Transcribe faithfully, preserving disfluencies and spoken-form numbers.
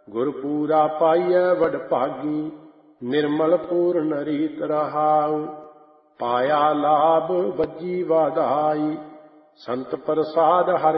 ਗੁਰਪੂਰਾ ਪਾਈਐ ਵਡ ਭਾਗੀ, ਨਿਰਮਲ ਪੂਰਨ ਰੀਤ ਰਹਾਉ। ਪਾਇਆ ਲਾਭ ਵੱਜੀ ਵਾਧਾਈ, ਸੰਤ ਪ੍ਰਸਾਦ ਹਰਿ